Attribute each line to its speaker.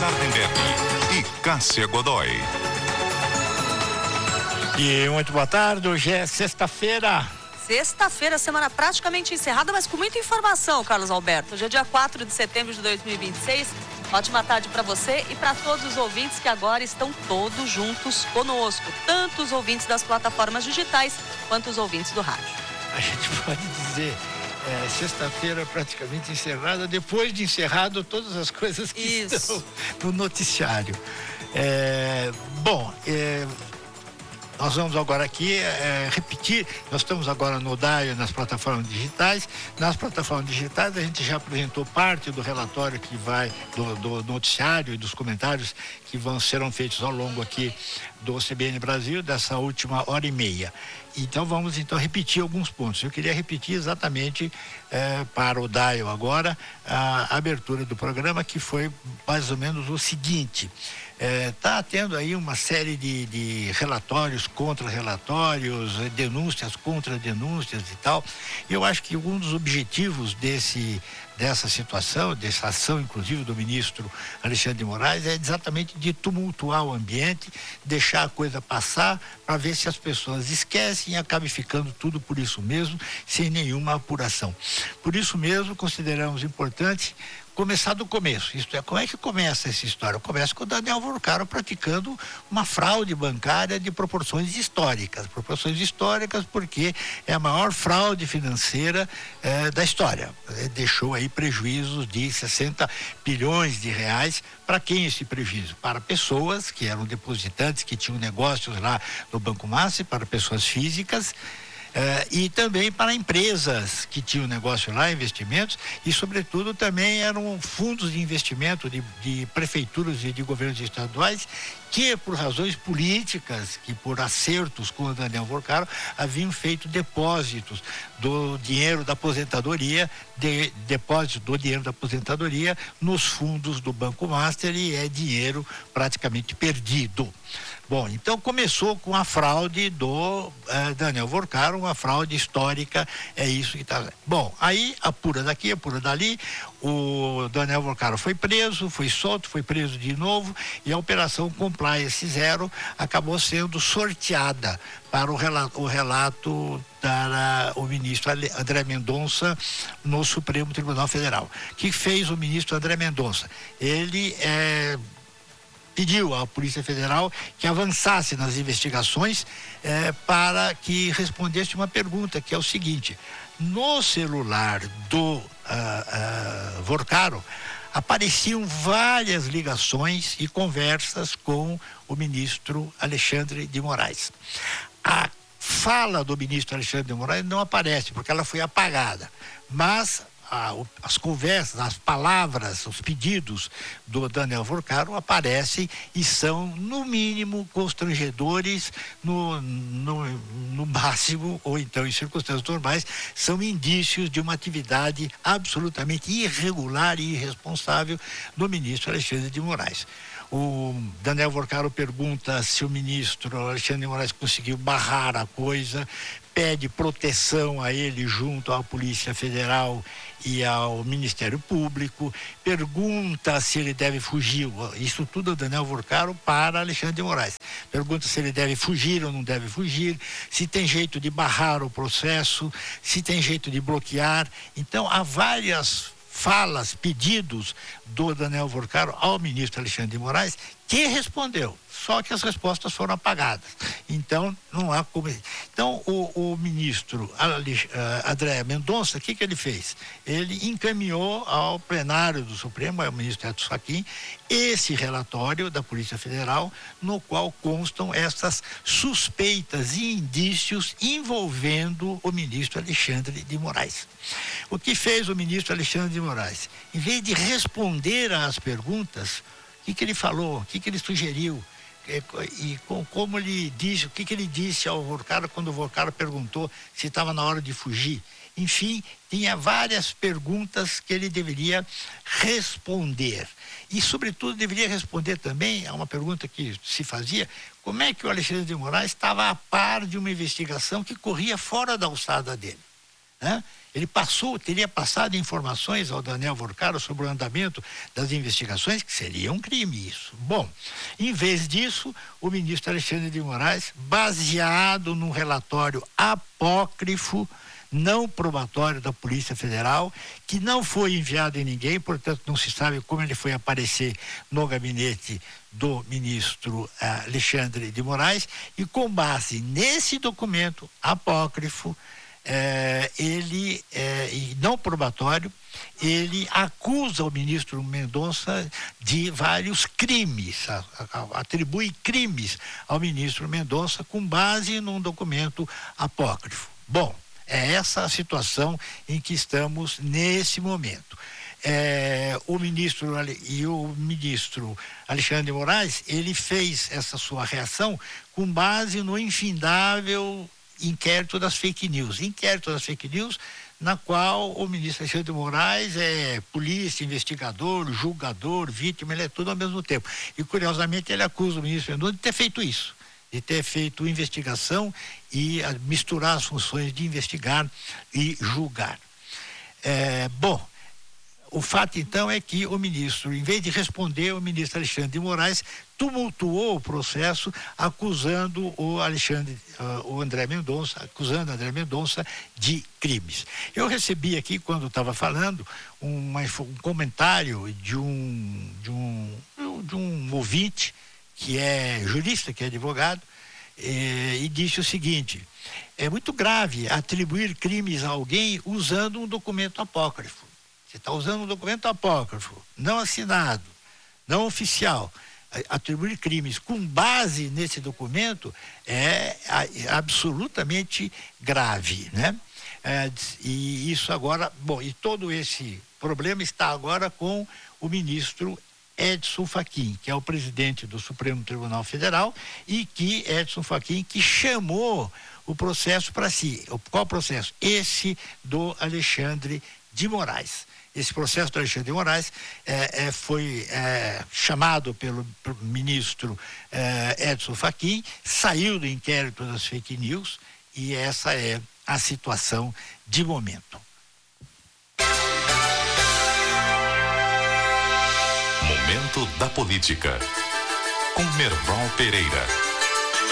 Speaker 1: Sardenberg e Cássia Godoy.
Speaker 2: E muito boa tarde, hoje é sexta-feira.
Speaker 3: Sexta-feira, semana praticamente encerrada, mas com muita informação, Carlos Alberto. Hoje é dia 4 de setembro de 2026. Ótima tarde para você e para todos os ouvintes que agora estão todos juntos conosco. Tanto os ouvintes das plataformas digitais, quanto os ouvintes do rádio.
Speaker 2: A gente pode dizer, sexta-feira praticamente encerrada, depois de encerrado todas as coisas que estão no noticiário. Nós vamos agora aqui repetir, nós estamos agora no DAIO, nas plataformas digitais. Nas plataformas digitais a gente já apresentou parte do relatório que vai, do noticiário e dos comentários que serão feitos ao longo aqui do CBN Brasil, dessa última hora e meia. Então vamos repetir alguns pontos. Eu queria repetir exatamente para o DAIO agora a abertura do programa, que foi mais ou menos o seguinte. Está tendo aí uma série de relatórios, contra-relatórios, denúncias, contra-denúncias e tal. Eu acho que um dos objetivos dessa situação, dessa ação, inclusive, do ministro Alexandre de Moraes, é exatamente de tumultuar o ambiente, deixar a coisa passar, para ver se as pessoas esquecem e acabem ficando tudo por isso mesmo, sem nenhuma apuração. Por isso mesmo, consideramos importante começar do começo. Isto é, como é que começa essa história? Começa com o Daniel Vorcaro praticando uma fraude bancária de proporções históricas. Proporções históricas porque é a maior fraude financeira da história. Deixou aí prejuízos de 60 bilhões de reais. Para quem esse prejuízo? Para pessoas que eram depositantes, que tinham negócios lá no Banco Master, para pessoas físicas, e também para empresas que tinham negócio lá, investimentos, e sobretudo também eram fundos de investimento de prefeituras e de governos estaduais que, por razões políticas, que por acertos com o Daniel Vorcaro, haviam feito depósitos do dinheiro da aposentadoria, nos fundos do Banco Master, e é dinheiro praticamente perdido. Bom, então começou com a fraude do Daniel Vorcaro, uma fraude histórica, é isso que está. Bom, aí apura daqui, apura dali, o Daniel Vorcaro foi preso, foi solto, foi preso de novo, e a operação Compliance Zero acabou sendo sorteada para o relato para o ministro André Mendonça no Supremo Tribunal Federal. O que fez o ministro André Mendonça? Ele pediu à Polícia Federal que avançasse nas investigações para que respondesse uma pergunta, que é o seguinte: no celular do Vorcaro apareciam várias ligações e conversas com o ministro Alexandre de Moraes. A fala do ministro Alexandre de Moraes não aparece, porque ela foi apagada, mas as conversas, as palavras, os pedidos do Daniel Vorcaro aparecem e são, no mínimo, constrangedores, no máximo, ou então em circunstâncias normais, são indícios de uma atividade absolutamente irregular e irresponsável do ministro Alexandre de Moraes. O Daniel Vorcaro pergunta se o ministro Alexandre de Moraes conseguiu barrar a coisa, pede proteção a ele junto à Polícia Federal e ao Ministério Público, pergunta se ele deve fugir, isso tudo o Daniel Vorcaro para Alexandre de Moraes, pergunta se ele deve fugir ou não deve fugir, se tem jeito de barrar o processo, se tem jeito de bloquear. Então há várias falas, pedidos do Daniel Vorcaro ao ministro Alexandre de Moraes, que respondeu, só que as respostas foram apagadas. Então, não há como. Então, o ministro André Mendonça, o que ele fez? Ele encaminhou ao plenário do Supremo, ao ministro Edson Fachin, esse relatório da Polícia Federal, no qual constam essas suspeitas e indícios envolvendo o ministro Alexandre de Moraes. O que fez o ministro Alexandre de Moraes? Em vez de responder às perguntas, o que ele falou, o que ele sugeriu, e como ele disse, o que ele disse ao Vorcaro quando o Vorcaro perguntou se estava na hora de fugir. Enfim, tinha várias perguntas que ele deveria responder. E, sobretudo, deveria responder também a uma pergunta que se fazia: como é que o Alexandre de Moraes estava a par de uma investigação que corria fora da alçada dele? né? Ele teria passado informações ao Daniel Vorcaro sobre o andamento das investigações, que seria um crime isso. Bom, em vez disso, o ministro Alexandre de Moraes, baseado num relatório apócrifo, não probatório da Polícia Federal, que não foi enviado em ninguém, portanto não se sabe como ele foi aparecer no gabinete do ministro Alexandre de Moraes, e com base nesse documento apócrifo, e não probatório, ele acusa o ministro Mendonça de vários crimes, atribui crimes ao ministro Mendonça com base num documento apócrifo. Bom, é essa a situação em que estamos nesse momento. O ministro Alexandre de Moraes, ele fez essa sua reação com base no infindável inquérito das fake news, na qual o ministro Alexandre de Moraes é polícia, investigador, julgador, vítima, ele é tudo ao mesmo tempo. E, curiosamente, ele acusa o ministro Mendonça de ter feito isso, de ter feito investigação e misturar as funções de investigar e julgar. Bom, o fato, então, é que o ministro, em vez de responder, o ministro Alexandre de Moraes tumultuou o processo, acusando o André Mendonça de crimes. Eu recebi aqui, quando estava falando, um comentário de um ouvinte, que é jurista, que é advogado, e disse o seguinte: é muito grave atribuir crimes a alguém usando um documento apócrifo. Você está usando um documento apócrifo, não assinado, não oficial. Atribuir crimes com base nesse documento é absolutamente grave, né? E isso agora, bom, e todo esse problema está agora com o ministro Edson Fachin, que é o presidente do Supremo Tribunal Federal, e que Edson Fachin que chamou o processo para si. Qual processo? Esse do Alexandre de Moraes. Esse processo do Alexandre de Moraes foi chamado pelo ministro Edson Fachin, saiu do inquérito das fake news, e essa é a situação de momento.
Speaker 1: Momento da política, com Merval Pereira.